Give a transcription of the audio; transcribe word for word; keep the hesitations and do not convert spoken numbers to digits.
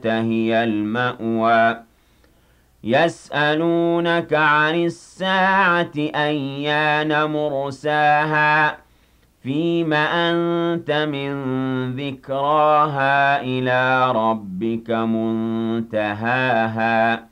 هِيَ الْمَأْوَىٰ يَسْأَلُونَكَ عَنِ السَّاعَةِ أَيَّانَ مُرْسَاهَا فِيمَ أَنتَ مِن ذِكْرَاهَا إِلَىٰ رَبِّكَ مُنتَهَاهَا